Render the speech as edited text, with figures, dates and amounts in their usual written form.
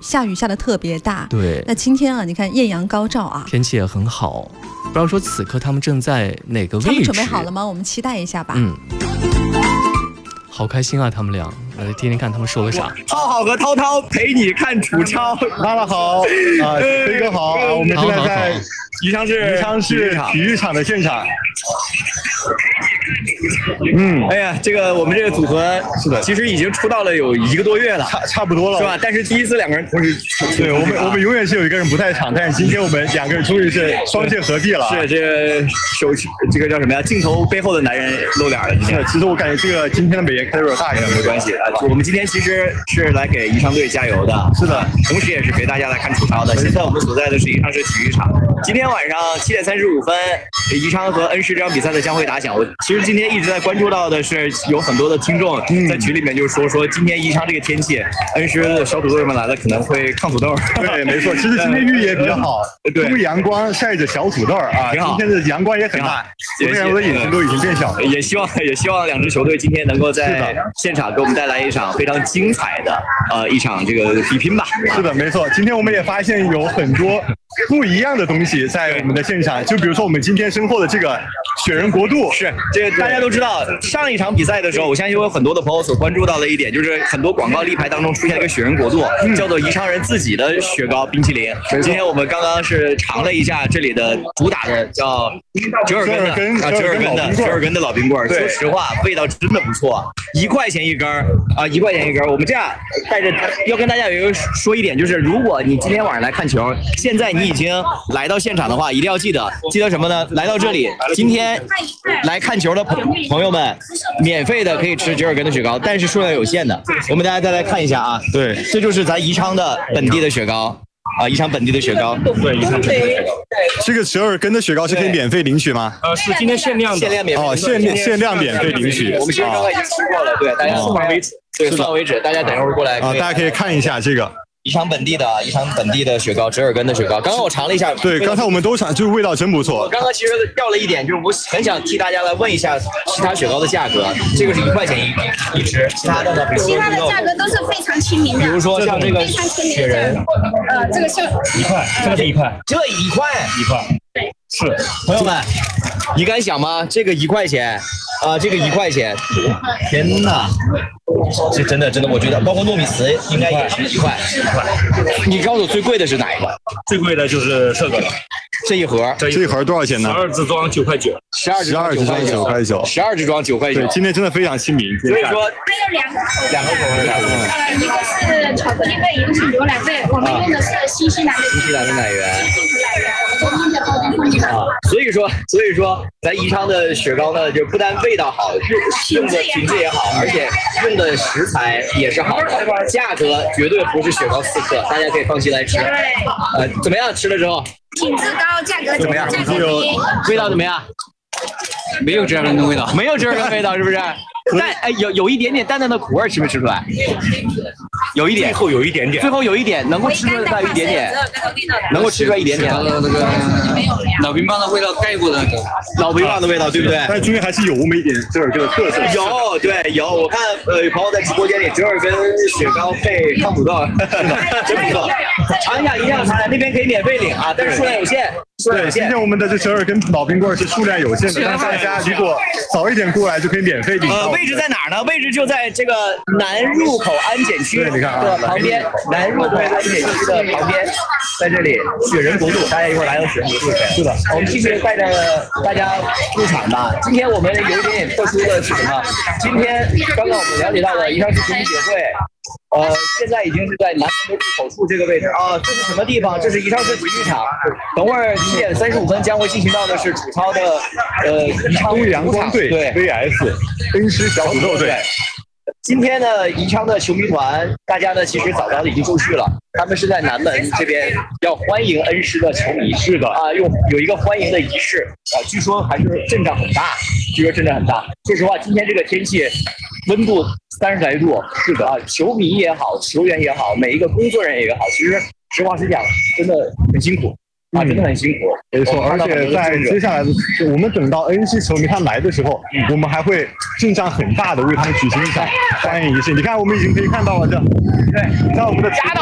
下雨下的特别大。 对， 那今天啊，你看艳阳高照啊， 天气也很好。不知道说此刻他们正在哪个位置？ 他们准备好了吗？我们期待一下吧。 好开心啊，他们俩。来听听看他们说了啥。 浩浩和涛涛陪你看楚超。 妈妈好啊，飞哥好啊，我们现在在宜昌市体育场的现场。 哎呀，我们这个组合是的，其实已经出道了有1个多月了， 差不多了， 是吧？但是第一次2个人同时， 对我们永远是有一个人不在场，但是今天我们2个人终于是双线合璧了。 是这个叫什么呀？镜头背后的男人露脸了。 是，其实我感觉这个今天的美颜开的有点大一点， 没关系。我们今天其实是来给宜昌队加油的， 是的， 同时也是陪大家来看楚超的。现在我们所在的是宜昌市体育场。今天晚上7点35分，宜昌和恩施这场比赛的将会打响。我其实今天一直在关注到的是，有很多的听众在群里面就说今天宜昌这个天气，恩施的小土豆们来了可能会抗土豆。 对，没错，其实今天雨也比较好，对，中阳光晒着小土豆啊， 挺好。 今天的阳光也很大，昨天我的眼睛都已经变小了。 也希望2支球队今天能够在现场给我们带来一场非常精彩的一场这个比拼吧。 是的，没错。今天我们也发现有很多不一样的东西在我们的现场，就比如说我们今天身后的这个雪人国度， 是这个大家都知道，上一场比赛的时候，我相信有很多的朋友所关注到的一点，就是很多广告立牌当中出现了一个雪人国度，叫做宜昌人自己的雪糕冰淇淋。今天我们刚刚是尝了一下这里的主打的叫折耳根的老冰棍，说实话味道真的不错，1块钱一根啊，1块钱一根。我们这样带着要跟大家说一点，就是如果你今天晚上来看球，现在你已经来到现场的话，一定要记得什么呢？来到这里，今天来看球的朋友们，免费的可以吃折耳根的雪糕，但是数量有限的。我们大家再来看一下啊， 对， 这就是咱宜昌的本地的雪糕啊，宜昌本地的雪糕。对，宜昌本地的雪糕。 这个折耳根的雪糕是可以免费领取吗？ 是今天限量免费哦，限量免费领取。 我们现在已经吃过了，对，大家送完为止。对，送完为止，大家等一会儿过来啊，大家可以看一下这个。 宜昌本地的雪糕，折耳根的雪糕。刚刚我尝了一下， 对，刚才我们都尝，就是味道真不错。 我刚刚其实掉了一点，就是我很想替大家来问一下其他雪糕的价格。这个是1块钱一只，其他的呢？ 其他的价格都是非常亲民的。 比如说像这个雪人， 这个是 1块，这个是1块， 这1块 1块， 对， 是。 朋友们，你敢想吗？这个1块钱啊，这个1块钱，天哪！这真的，我觉得包括糯米糍应该也是1块。你告诉我最贵的是哪一个？ 最贵的就是这个了。 这一盒多少钱呢 ？12支装9块9。 12支装9块9。 12支装9块9。 对，今天真的非常亲民。 所以说， 它有2个口味。一个是巧克力味，一个是牛奶味。我们用的是新西兰的奶源。 所以说，咱宜昌的雪糕呢，就不但味道好，用的品质也好，而且用的食材也是好的，价格绝对不是雪糕刺客，大家可以放心来吃。怎么样？吃了之后， 品质高，价格怎么样？ 味道怎么样？ 没有折耳根的味道， 没有折耳根味道，是不是？但有一点点淡淡的苦味，吃没吃出来？有一点， 最后有一点点， 能够吃出来一点点，能够吃出来一点点。 那个老冰棒的味道盖过的那个老冰棒的味道，对不对？ 但中间还是有我们一点折耳根的特色。 有，我看朋友在直播间里折耳根雪糕配康土豆，真不错。尝一下，一定要尝，那边可以免费领啊，但是数量有限。 对，今天我们的这折耳根老冰棍是数量有限的，但大家如果早一点过来就可以免费领。 位置在哪儿呢？位置就在这个南入口安检区的旁边，南入口安检区的旁边，在这里雪人国度，大家一会儿来到雪人国度。是的，我们继续带着大家入场吧。今天我们有一点点特殊的是什么？今天刚刚我们了解到的宜昌市球迷协会。现在已经是在南门的入口处这个位置啊，这是什么地方？这是宜昌市体育场。等会儿7点35分将会进行到的是楚超的宜昌阳光队 VS 恩施小土豆队。 今天呢，宜昌的球迷团，大家呢其实早早的已经就绪了，他们是在南门这边要欢迎恩施的球迷。 是的啊，有一个欢迎的仪式啊，据说还是阵仗很大，说实话，今天这个天气，温度30来度，是的啊，球迷也好，球员也好，每一个工作人员也好，其实实话实讲，真的很辛苦。真的很辛苦， 没错。而且在接下来的，我们等到恩施球迷他们来的时候，我们还会阵仗很大的为他们举行一场欢迎仪式。你看，我们已经可以看到了，对，在我们的